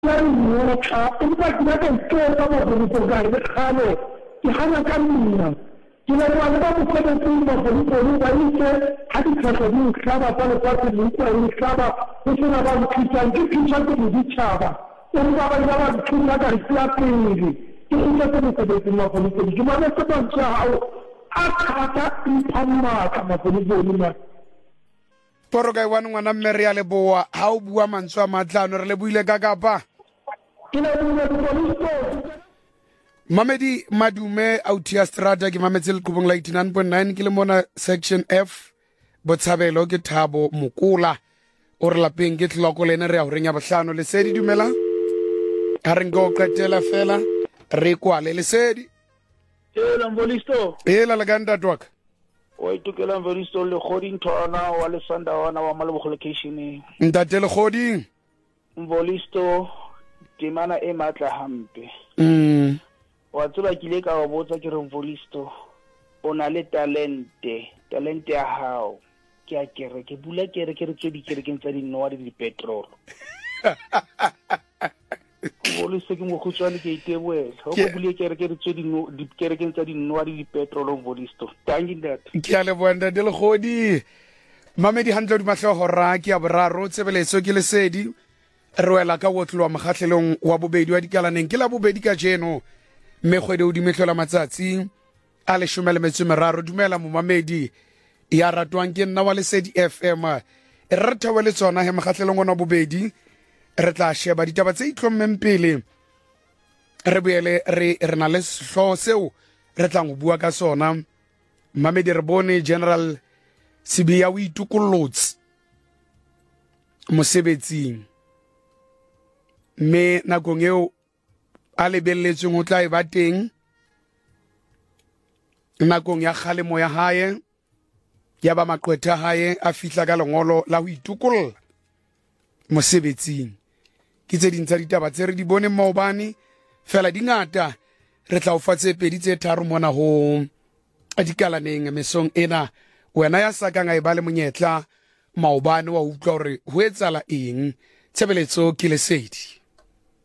no cha empa ke ba ke tsa mo go go le khano ke hana ka nna ke le wa ba mo go tse mo go ba itse ha di tlhaka di khaba pa le kwa le kwa le khaba go tsena ba ke di tshaba o ba ba tsena ka sia pele ke ile ko mo go mo go ke mo le ko tsa hao a khata iphamma ka mo go na Poro ka wana ngwana mme re ya Leboa ha o bua mantswe a matlano re le buile ka kapa Mamedi Madume Autia Strata ke mametse Leqhubong la 89.9 ke le mona section F Botshabelo ke Thabo Mokola o re lapeng ke tlhoko lena re ya ho renya bohlano le sedi dumela a re ngo qetela fela re kwale le sedi Mvolisto la ganda twaka o itukela Mvolisto le kgoding thona wa le sanda wana wa Malebo location ntate le kgoding Mvolisto temana e matla hampe wa tsela ke le ka wa botsa ke re Mvolisto o na le talente ya hao ke a kere ke bula kere ke re tswe dikerekeng tsa dinoa le dipetrol Mvolisto ke mo khutswane ke itebwela ho go bule kere ke re tswe dikerekeng tsa dinoa le dipetrol Mvolisto tangi ndata ke a le bonda de le khodi Mamedi handlo di mahloho ra ke a boraro tsebeletso ke le sedi re wela ka wotlwa mogatlhelong wa bobedi wa dikalaneng ke la bobedi ka jeno mme kgwedi o dimehlola matsatsi a le 13 dumela mo Mamedi ya ratwang ke nna wa Lesedi FM e re thawele tsona he mogatlhelong wa bobedi re tla sheba ditaba tse itlhommeng pele re boele re na le hlo seo re tla go bua ka sona Mamedi re bone General Sibiya o itukullotse mosebetsing me nakong eo a lebelletsweng ho tla e ba teng nakong ya kgalemo ya hae ya ba maqwetha hae a fihla ka lengolo la ho itukulla mosebetsing ke tse ding tsa ditaba tse re di bone maobane fela dingata re tla o fa tse pedi tse tharo mona ho dikalaneng mesong ena wena ya sakang a e ba le monyetla maobane wa utlwa hore ho etsala eng tshebeletso ke Lesedi